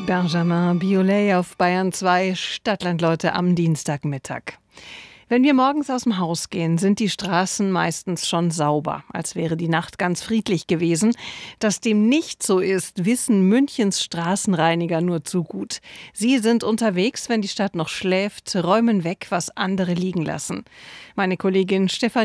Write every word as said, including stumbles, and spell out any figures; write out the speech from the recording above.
Benjamin Biolay auf Bayern zwei, Stadtlandleute am Dienstagmittag. Wenn wir morgens aus dem Haus gehen, sind die Straßen meistens schon sauber, als wäre die Nacht ganz friedlich gewesen. Dass dem nicht so ist, wissen Münchens Straßenreiniger nur zu gut. Sie sind unterwegs, wenn die Stadt noch schläft, räumen weg, was andere liegen lassen. Meine Kollegin Stefanie